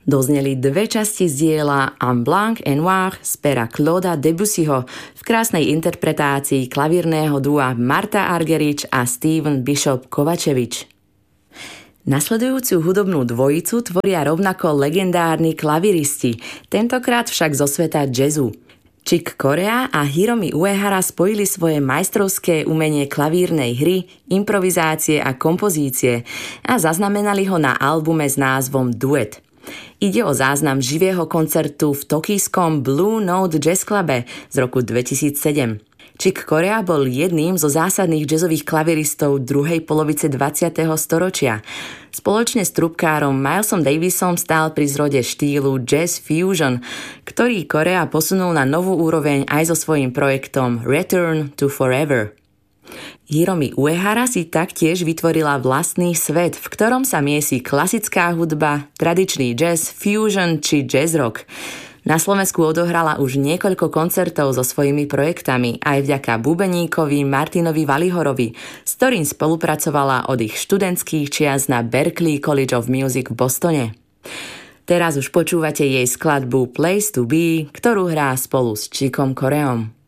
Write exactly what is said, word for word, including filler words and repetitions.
Dozneli dve časti z diela Un Blanc et Noir z pera Clauda Debussyho v krásnej interpretácii klavírneho dua Marta Argerich a Steven Bishop Kovačevič. Nasledujúcu hudobnú dvojicu tvoria rovnako legendárni klaviristi, tentokrát však zo sveta jazzu. Chick Corea a Hiromi Uehara spojili svoje majstrovské umenie klavírnej hry, improvizácie a kompozície a zaznamenali ho na albume s názvom Duet. Ide o záznam živého koncertu v tokijskom Blue Note Jazz Clube z roku dvetisícsedem. Chick Corea bol jedným zo zásadných jazzových klaviristov druhej polovice dvadsiateho storočia. Spoločne s trubkárom Milesom Davisom stál pri zrode štýlu Jazz Fusion, ktorý Corea posunul na novú úroveň aj so svojím projektom Return to Forever. Hiromi Uehara si taktiež vytvorila vlastný svet, v ktorom sa miesi klasická hudba, tradičný jazz, fusion či jazz rock. Na Slovensku odohrala už niekoľko koncertov so svojimi projektami aj vďaka bubeníkovi Martinovi Valihorovi, s ktorým spolupracovala od ich študentských čias na Berklee College of Music v Bostone. Teraz už počúvate jej skladbu Place to Be, ktorú hrá spolu s Chickom Coreom.